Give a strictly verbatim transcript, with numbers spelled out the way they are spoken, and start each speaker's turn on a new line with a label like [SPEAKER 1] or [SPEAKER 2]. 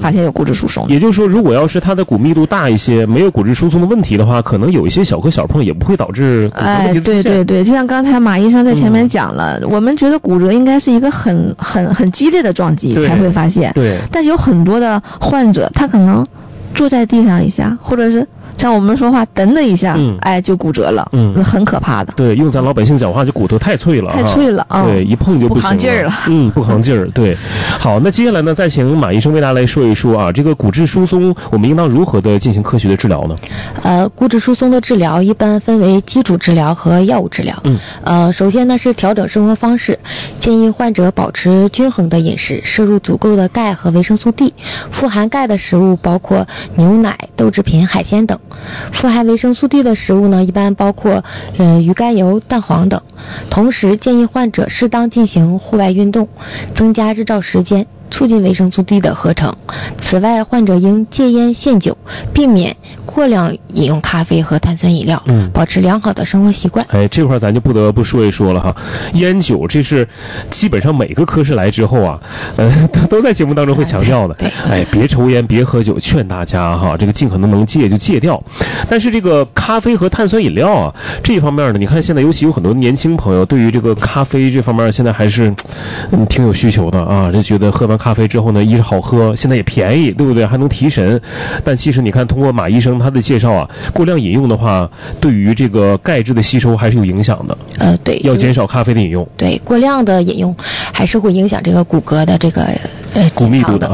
[SPEAKER 1] 发现有骨质疏松。
[SPEAKER 2] 也就是说，如果要是它的骨密度大一些，没有骨质疏松的问题的话，可能有一些小磕小碰也不会导致骨折问题出现。
[SPEAKER 1] 哎，对对对，就像刚才马医生在前面讲了，嗯、我们觉得骨折应该是一个很很很激烈的撞击才会发现，
[SPEAKER 2] 对，
[SPEAKER 1] 但是有很多的患者他可能坐在地上一下，或者是像我们说话噔的一下，嗯，哎，就骨折了，嗯，很可怕的。
[SPEAKER 2] 对，用咱老百姓讲话，就骨头太脆了，
[SPEAKER 1] 太脆了啊！
[SPEAKER 2] 对，一碰就不行了，
[SPEAKER 1] 不扛劲儿了，
[SPEAKER 2] 嗯，不扛劲儿。对，好，那接下来呢，再请马医生为大家来说一说啊，这个骨质疏松，我们应当如何的进行科学的治疗呢？
[SPEAKER 3] 呃，骨质疏松的治疗一般分为基础治疗和药物治疗。嗯，呃，首先呢是调整生活方式，建议患者保持均衡的饮食，摄入足够的钙和维生素 D。富含钙的食物包括牛奶、豆制品、海鲜等。富含维生素 D 的食物呢，一般包括呃鱼肝油、蛋黄等。同时建议患者适当进行户外运动，增加日照时间，促进维生素 D 的合成。此外，患者应戒烟限酒，避免过量饮用咖啡和碳酸饮料，嗯，保持良好的生活习惯。
[SPEAKER 2] 哎，这块咱就不得不说一说了哈，烟酒这是基本上每个科室来之后啊，呃，都在节目当中会强调的。
[SPEAKER 3] 对，
[SPEAKER 2] 哎，别抽烟，别喝酒，劝大家哈，这个尽可能能戒就戒掉。但是这个咖啡和碳酸饮料啊，这方面呢，你看现在尤其有很多年轻朋友对于这个咖啡这方面现在还是嗯挺有需求的啊，就觉得喝完咖啡之后呢，一是好喝，现在也便宜，对不对？还能提神。但其实你看，通过马医生他的介绍啊，过量饮用的话，对于这个钙质的吸收还是有影响的。
[SPEAKER 3] 呃，对，
[SPEAKER 2] 要减少咖啡的饮用。
[SPEAKER 3] 对，过量的饮用还是会影响这个骨骼的这个呃
[SPEAKER 2] 骨密度的